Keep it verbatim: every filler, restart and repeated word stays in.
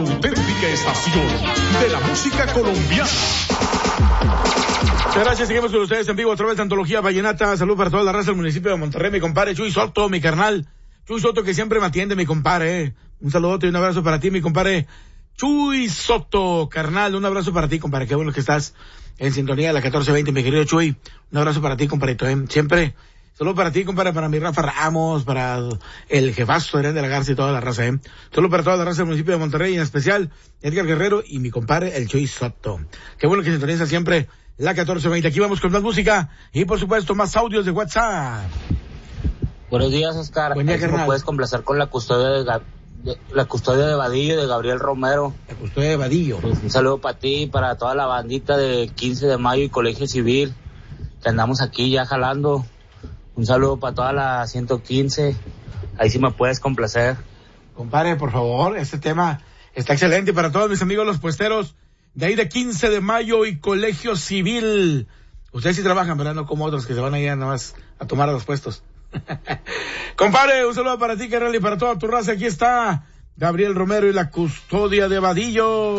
Auténtica estación de la música colombiana. Muchas gracias, seguimos con ustedes en vivo a través de Antología Vallenata. Salud para toda la raza del municipio de Monterrey, mi compadre Chuy Soto, mi carnal. Chuy Soto que siempre me atiende, mi compadre. Eh. Un saludote y un abrazo para ti, mi compadre Chuy Soto, carnal. Un abrazo para ti, compadre. Qué bueno que estás en sintonía de la catorce veinte, mi querido Chuy. Un abrazo para ti, compadrito. Eh. Siempre, saludo para ti, compadre, para mi Rafa Ramos, para el jefazo Adrián de la Garza y toda la raza. Eh. Saludo para toda la raza del municipio de Monterrey, en especial Edgar Guerrero y mi compadre el Chuy Soto. Qué bueno que sintoniza siempre la catorce veinte. Aquí vamos con más música y, por supuesto, más audios de WhatsApp. Buenos días, Oscar. Buen día, ¿Me puedes complacer con la custodia de, Gab... de la custodia de Vadillo de Gabriel Romero? La custodia de Vadillo. Pues un saludo para ti y para toda la bandita de quince de mayo y Colegio Civil, que andamos aquí ya jalando. Un saludo para toda la ciento quince. Ahí sí me puedes complacer. Compadre, por favor, este tema está excelente. Para todos mis amigos los puesteros de ahí de quince de mayo y Colegio Civil. Ustedes sí trabajan, ¿verdad? No como otros que se van ahí nada más a tomar a los puestos. Compadre, un saludo para ti, carnal, y para toda tu raza. Aquí está Gabriel Romero y la custodia de Vadillo.